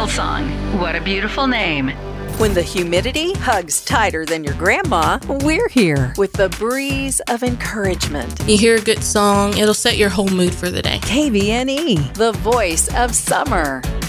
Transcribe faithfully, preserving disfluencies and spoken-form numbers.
Hillsong. What a beautiful name. When the humidity hugs tighter than your grandma, we're here with the breeze of encouragement. You hear a good song, it'll set your whole mood for the day. K V N E, the voice of summer.